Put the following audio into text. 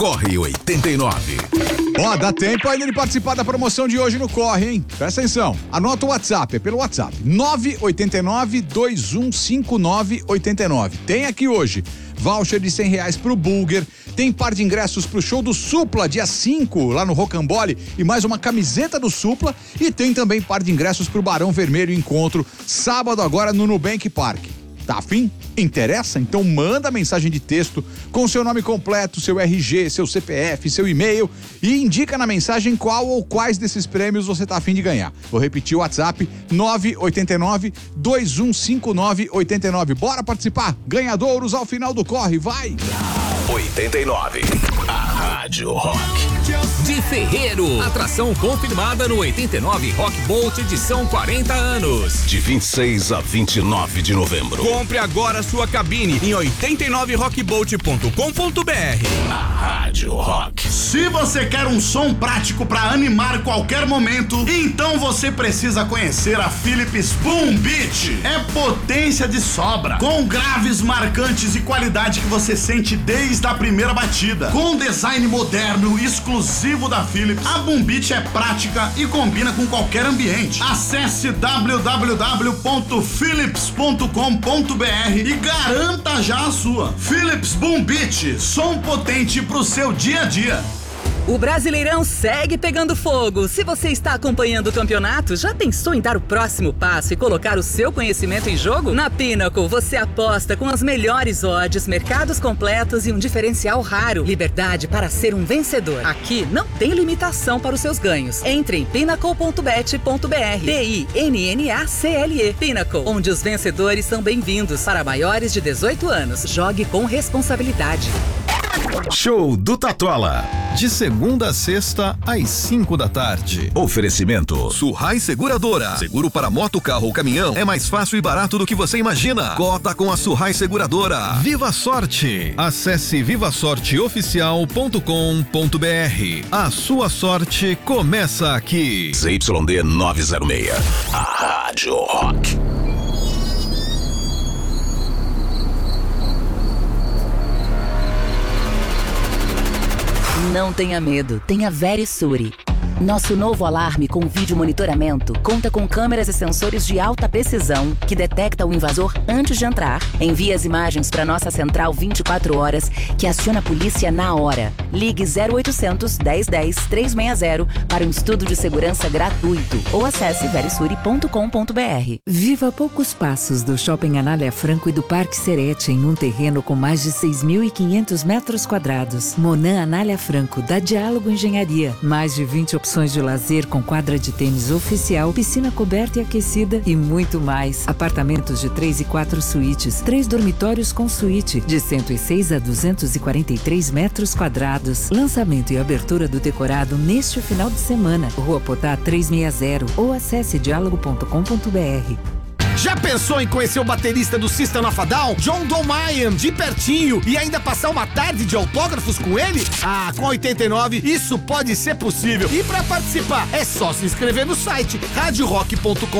Corre 89. Ó, dá tempo ainda de participar da promoção de hoje no Corre, hein? Presta atenção. Anota o WhatsApp, é pelo WhatsApp. 989-2159-89. Tem aqui hoje voucher de R$100 pro Bulger. Tem par de ingressos pro show do Supla, dia 5, lá no Rocambole, e mais uma camiseta do Supla. E tem também par de ingressos pro Barão Vermelho Encontro, sábado agora no Nubank Park. Tá afim? Interessa? Então manda mensagem de texto com seu nome completo, seu RG, seu CPF, seu e-mail e indica na mensagem qual ou quais desses prêmios você tá afim de ganhar. Vou repetir o WhatsApp, 989-2159-89. Bora participar? Ganhadouros ao final do Corre, vai! 89. A Rádio Rock. De Ferreiro, atração confirmada no 89 Rock Bolt edição 40 anos. De 26 a 29 de novembro. Compre agora sua cabine em 89rockbolt.com.br. A Rádio Rock. Se você quer um som prático para animar qualquer momento, então você precisa conhecer a Philips Boom Beat. É potência de sobra, com graves marcantes e qualidade que você sente desde a primeira batida. Com design moderno exclusivo da Philips, a Boom Beat é prática e combina com qualquer ambiente. Acesse www.philips.com.br e garanta já a sua. Philips Boom Beat, som potente pro seu dia a dia. O Brasileirão segue pegando fogo. Se você está acompanhando o campeonato, já pensou em dar o próximo passo e colocar o seu conhecimento em jogo? Na Pinnacle, você aposta com as melhores odds, mercados completos e um diferencial raro. Liberdade para ser um vencedor. Aqui não tem limitação para os seus ganhos. Entre em pinnacle.bet.br. PINNACLE. Pinnacle, onde os vencedores são bem-vindos. Para maiores de 18 anos, jogue com responsabilidade. Show do Tatola. De segunda a sexta, às 5 da tarde. Oferecimento Surrai Seguradora. Seguro para moto, carro ou caminhão é mais fácil e barato do que você imagina. Cota com a Surrai Seguradora. Viva Sorte. Acesse vivasorteoficial.com.br. A sua sorte começa aqui. ZYD 906. A Rádio Rock. Não tenha medo, tenha Verisure. Nosso novo alarme com vídeo monitoramento conta com câmeras e sensores de alta precisão que detecta o invasor antes de entrar. Envia as imagens para nossa central 24 horas que aciona a polícia na hora. Ligue 0800 1010 360 para um estudo de segurança gratuito ou acesse verisure.com.br. Viva a poucos passos do Shopping Anália Franco e do Parque Serete em um terreno com mais de 6.500 metros quadrados. Monan Anália Franco, da Diálogo Engenharia. Mais de 20 opções de lazer com quadra de tênis oficial, piscina coberta e aquecida e muito mais. Apartamentos de 3 e 4 suítes, 3 dormitórios com suíte, de 106 a 243 metros quadrados. Lançamento e abertura do decorado neste final de semana. Rua Potá 360 ou acesse diálogo.com.br. Já pensou em conhecer o baterista do System of a Down, John Dolmayan, de pertinho e ainda passar uma tarde de autógrafos com ele? Ah, com 89 isso pode ser possível. E para participar é só se inscrever no site radiorock.com.br